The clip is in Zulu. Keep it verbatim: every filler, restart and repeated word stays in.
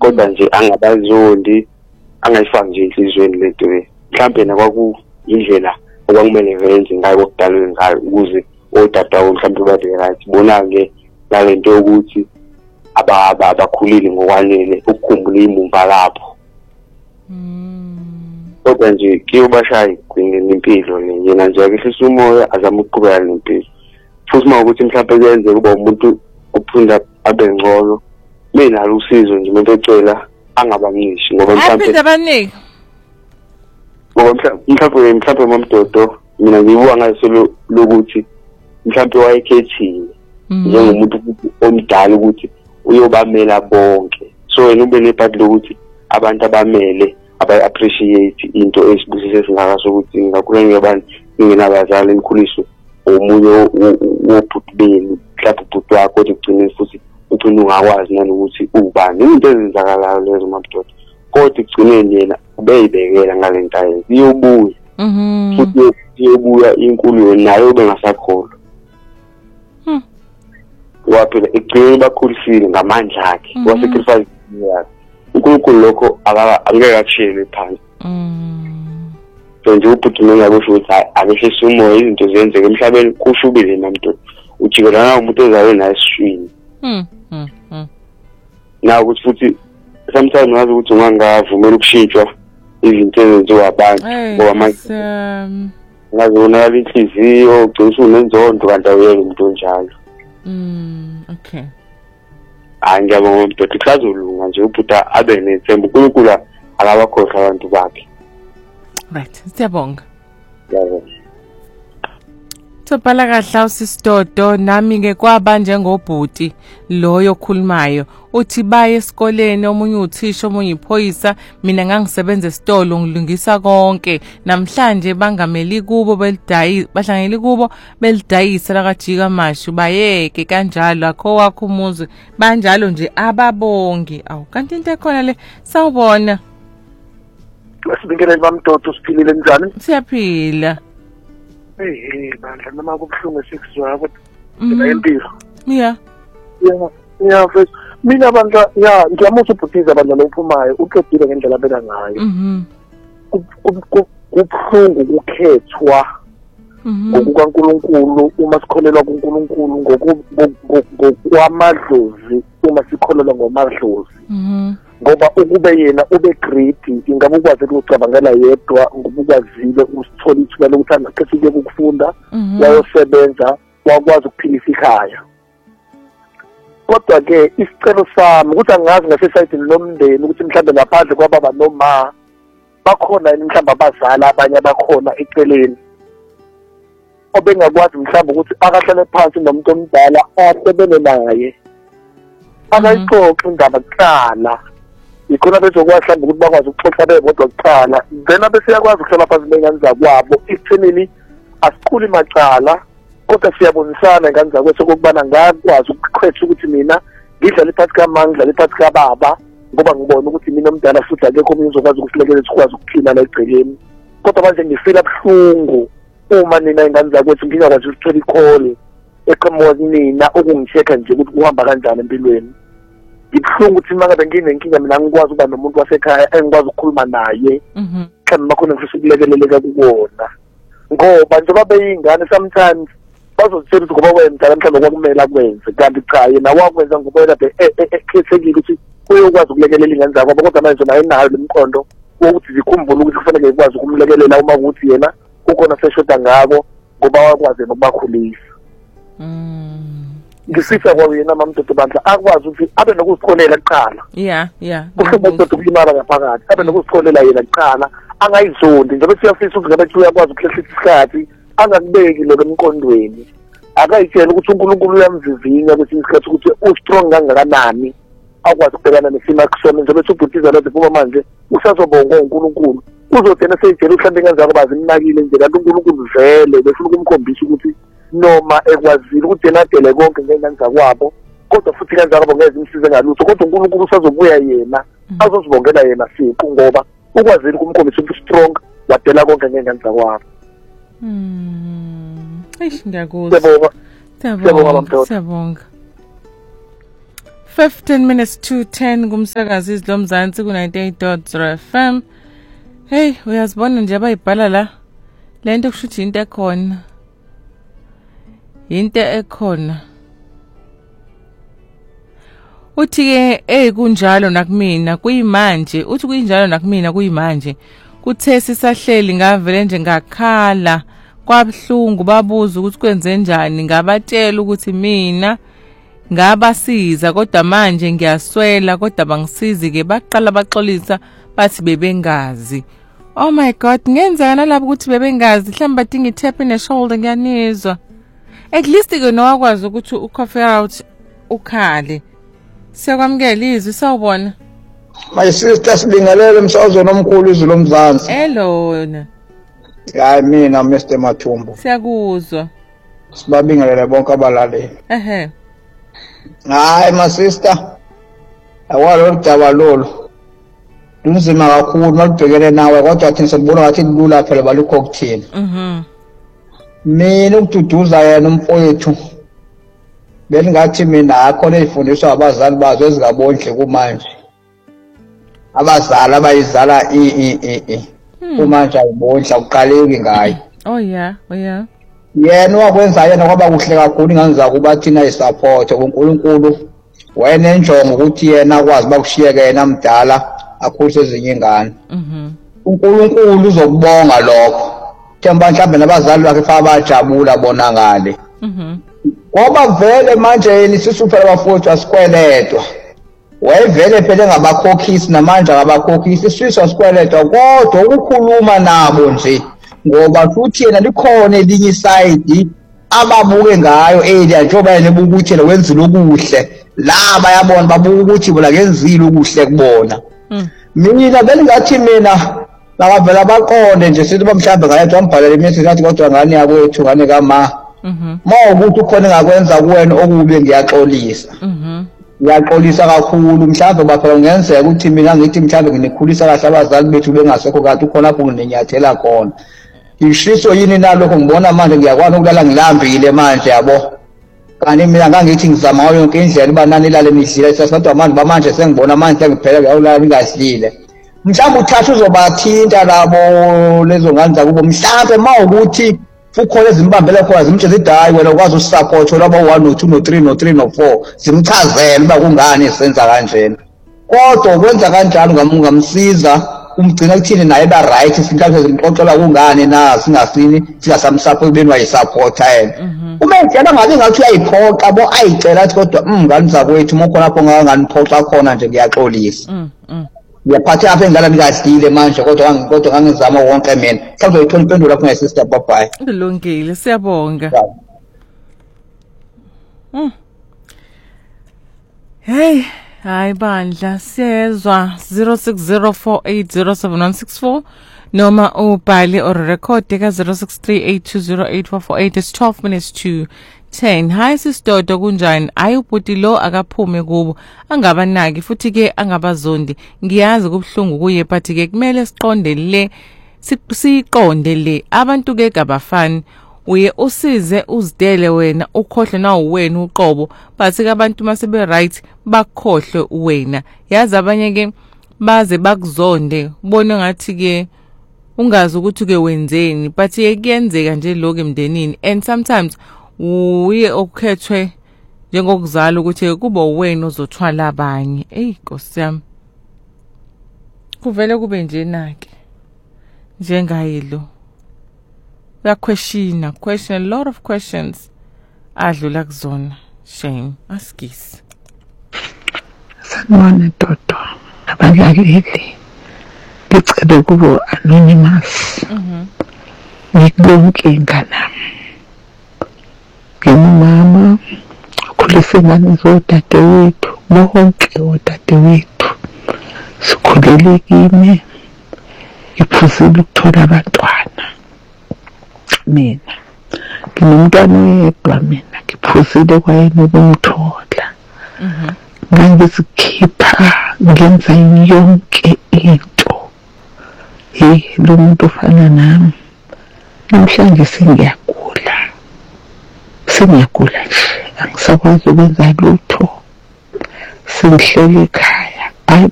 kodwa nje angabazondi angayifaki nje inhlizweni lento le mhlambe nakwaku indlela okwakumele venze ngayo okudalwe ngayo ukuze odadawo mhlambe babe right bona ke lalento yokuthi aba abakhulile ngokwanele ukukhumbula imumba lapho kodwa nje kiyobashayi kwinempilo le yena nje akehlisa umoya azama ukuqhubeka nempilo futhi mawukuthi mhlawumbe kuyenze kuba umuntu ophunda abe ngcono mina usizo nje umuntu ecela angabamnishi ngoba mhlawumbe aphinde abanike ngoba mhlawumbe mhlawumbe mamdodo mina ngibuka ngaso lokuthi mhlawumbe wayekhethile njengomuntu omdala ukuthi uyobamela bonke so wena ube nephathi lokuthi abantu abamele aba appreciate into esibusise singakaso ukuthi ngakhuleni ngabantu ingenabazali enkhuliswe omunye wobhutbeni mhlawumbe ubhuti wakho kodwa ugcine futhi ugcine ungakwazi nanokuthi ubani into ezenzakalayo lezo mabudoda kodwa ugcineni yena ubeyibekela ngalento ayenza iyobuya mhm futhi iyobuya inkulu nayo bengasakholwa waphela ugcine bakhulisile ngamandla akhe wasacrifice yakhe uNkulunkulu lokho angeke akushiyele phansi mhm so nje ubhuti mina kusho ukuthi akehlisa umoya izinto zenzeke emhlabeni kushubile namuntu ujikelana umuntu ozayo naye esishwini mhm mhm na ukuthi futhi sometimes ngazi ukuthi ungangavumela ukushintshwa izinto ezenziwa abantu ngoba manje ngazona inhliziyo ugcina unenzondo kanti awuyeke umuntu onjalo mm okay angiyabonga umuntu kusazolunga nje ubhuta abe nethemba uNkulunkulu akabakhohlwa abantu bakhe right siyabonga yebo Topala kahle usisidodo nami ke kwaba njengobhuti loyo okhulumayo uthi baye esikoleni omunye uthisha omunye iphoyisa mina ngangisebenza esitolo ngilungisa konke namhlanje bangameli kubo belidayi bahlangeli kubo belidayisa lakajika mashu bayeke kanjalo akho wakho umuzi banjalo nje ababongi awu kanti into ekhona le sawubona Sibingelele bamdodo siphilile njani siyaphila Eh bandla noma kubhlungu esikuzwa kodwa impilo. Yeah. Yeah, yeah first mina bandla yeah ngiyamusa ubhutiza abandla lophumayo uqedile ngendlela abeka ngayo. Mhm. Kubhlungu ukukhethwa. ngokukaNkulunkulu uma sikholelwa kuNkulunkulu ngokwamadlozi uma sikholelwa ngomadlozi. Mhm. Ngoba ukube yena ube greedy ingabe ukwazi ukucabangela yedwa ngobukwazile usithola ithuba lokuthi angakhethe ukufunda wayosebenza wakwazi ukuphilisa ikhaya. Kodwa ke isicelo sami ukuthi angazi ngasesayidini lomndeni ukuthi mhlambe ngaphandle kwababa noma bakhona yini mhlambe abazali abanye abakhona eceleni obengakwazi mhlambe ukuthi akahlale phansi nomuntu omdala asebene naye akayixoxe indaba kuqala ikhona bezokwazi mhlambe ukuthi bakwazi ukuxoxa bebodwa kuqala then bese yakwazi ukuhlala phansi bengane zakwabo ekuthenini asikhuli macala kodwa siyabonisana ingane zakwethu ukubana ngakwazi ukuqhetha ukuthi mina ngidlala iphathi kamama ngidlala iphathi kababa ngoba ngibona ukuthi mina omdala futhi akekho omunye uzokwazi ukusilekelela sikwazi ukuphila la egcekeni kodwa manje ngifila buhlungu uma nina ingane zakwethu ngingakwazi ukuthola i-call eqhamuka nina ukungichecka nje ukuthi kuhamba kanjani empilweni. Ngibhlungu ukuthi mangabe nginenkinga mina ngikwazi ukuba nomuntu wasekhaya engikwazi ukukhuluma naye mhlawumbe bakhona ngifisa ukulekeleleka kuwona ngoba njengoba beyingane sometimes bazozitshela ukuthi ngoba wemdala mhlawumbe kwakumele akwenze kanti cha yena wakwenza ngoba yena ekhethekile ukuthi uyokwazi ukulekelela ingane zakho kodwa manje naye nayo lemqondo ukuthi zikhumbule ukuthi kufanele ikwazi ukumlekelela uma ukuthi yena kukhona seshoda ngako ngoba wakwazi nokubakhulisa. Ngisifisa kwa yena mamdodo bandla akwazi ukuthi abe nokuzikholela kuqala. Yeah, yeah. Ukuba ukulimala ngaphakathi abe nokuzikholela yena kuqala angayizondi njengoba siyafisa ukuthi ngabe uyakwazi ukuhlehlisa isikhathi angakubeki lo emqondweni. Akayitshela ukuthi uNkulunkulu uyamvivinya kwesinye isikhathi ukuthi ustrong kangakanani akwazi ukubhekana nesimo akusona njengoba ubhutiza lo ziphuma manje usazobonga uNkulunkulu uzothena seyitshela mhlawumbe ingane zakho bazinakile nje kanti uNkulunkulu vele befuna ukumkhombisa ukuthi noma ekwazile ukuthi yena adele konke ngengane zakwabo kodwa futhi ingane zakwabo ngeze imsize ngalutho kodwa uNkulunkulu usazobuya yena azozibongela yena siqu ngoba ukwazile ukumkhombisa ukuthi strong wadela konke ngengane zakwabo. Mm. Eish ngiyakuzwa. Siyabonga. Siyabonga. fifteen minutes to ten kumsakazi izilomzansi ku ninety-eight point zero F M. Hey, uyazibona nje abayibhala la. Lento kushuthi into ekhona. Into ekhona. Uthi ke eh kunjalo nakumina kuyimanje, uthi kuyinjalo nakumina kuyimanje. Kuthe sisahleli ngavele nje ngakhala kwabhlungu babuza ukuthi kwenze njani, ngabatshela ukuthi mina ngabasiza kodwa manje ngiyaswela kodwa bangisizi ke baqala baxolisa bathi bebengazi. Oh my god, ngenzeka nalapho ukuthi bebengazi mhlawumbe badinga itap in the shoulder ngiyanizwa. At least ke nowakwazi ukuthi ucough out ukhale. Siyakwamukela izwi sawubona. My sister sibingelele umsazweni omkhulu izwi lomzansi. Hello. Hayi mina Mister Mathumbu. Siyakuzwa. Sibabingelele bonke abalaleli. Ehe. Hayi my sister. Awalo udaba lolo. Lunzima kakhulu malubhekene nawe kodwa thina sibona ngathi lula phela balukho kuthina. Mhm. Mina ukududuza yena umfowethu. Belingathi mina akho lezifundiswa abazali bazo ezingabondle kumanje. Abazali abayizala i i i i. Kumanje ayibondla uqaleki ngayo. Oh yeah, oh yeah. Yena wakwenza yena kwaba kuhle kakhulu inganza kuba thina isupport kuNkulunkulu. Wena enjongo ukuthi yena akwazi bakushiyeke yena mdala akhulise ezinye ingane. Mhm. uNkulunkulu uzokubonga lokho. Themba mhlawumbe nabazali bakhe fa bajabula bona ngale. Mhm. Ngoba vele manje yena sisuphela bafowethu asikweledwa. Wayevele phela ngabakhokhisi namanje ngabakhokhisi isizwe asikweledwa kodwa ukukhuluma nabo nje ngoba futhi yena likhona elinye side ababuke ngayo area njengoba yena ebukuthi wenza lokuhle la bayabona babuka ukuthi bona ngenzile ukuhle kubona. Mina belingathi mina bakavela baqonde nje sithi bamhlambe ngayo wambhalela imessage ngathi kodwa ngani yakwethu ngane kama. Mhm. Mawukuthi ukhona ngakwenza kuwena okubi ngiyaxolisa. Mhm. Ngiyaxolisa kakhulu mhlawumbe baphela ngenzeka ukuthi mina ngithi mhlawumbe nginikhulisa kahle abazali bethu bengasekho kanti ukhona lapho nginenyathela khona. Ishiso yini nalokho ngibona manje ngiyakwazi ukulala ngilambile manje yabo. Kanti mina ngangithi ngizama ngayo yonke indlela ibanani ilale nidlila isasathi amanje bamanje sengibona manje ngiphela ngiyawulala ngingasidlile. Mhlawumbe uthatha uzobathinta labo lezo ngane zakubo mhlawumbe mawukuthi ukhona ezimbambele khona zimtshe zithi hayi wena ukwazi usupport labo one no two no three no three no four zimchazele uba kungani senza kanjena. Kodwa ukwenza kanjalo ngamsiza umgcina kuthini naye ba right sinkahle zimxoxela kungani na singasini singasamsupport beni wayisupport yena. Uma ngicela ngabe ngathi uyayiphoqa bo ayicela athi kodwa ngani zakwethu mokho lapho nganganiphoxa khona nje ngiyaxolisa. Mhm. Ngiyaphatha apha engala nikasidile manje kodwa kodwa ngangizama wonke mina. Mhlawumbe uyithola impendulo lapho nge sister bye. Kulungile siyabonga. Mm. Hey, hayi bandla siyezwa zero six zero four eight zero seven one six four noma ubhali or record ka zero six three eight two zero eight four four eight. It's twelve minutes to ten. Hi sisidodo kunjani? Ayi ubhuti lo akaphume kubo angabanaki futhi ke angabazondi. Ngiyazi kubhlungu kuye but ke kumele siqonde le siqonde le abantu ke kabafani. Uye usize uzidele wena ukhohle na uwena uqobo but ke abantu masebe right bakhohle wena. Yazi abanye ke baze bakuzonde ubone ngathi ke ungazi ukuthi ke wenzeni but ke kuyenzeka nje lokho emndenini and sometimes uye okukhethwe njengokuzala ukuthi kuba wena ozothwala abanye. Ey Nkosi yami. Kuvele kube nje nake. Njengayilo. Uya question, question a lot of questions. Adlula kuzona. Shame. Askisi. Sanibona Toto. Abalaleli. Ngicela kubo anonymous. Mhm. Ngikubonke ingane. Ngimama khulisa ingane zodadewethu bonke odadewethu sikhulele kimi iphuzile ukuthola abantwana. Mina nginomntwana oyedwa mina ngiphuzile kwayena ukumthola. Mhm. Ngangizikhipha ngenza yonke into. Hey lo muntu ofana nami namhlanje sengiyagula. Sengiyagula nje angisakwazi ukwenza lutho. sengihleli ekhaya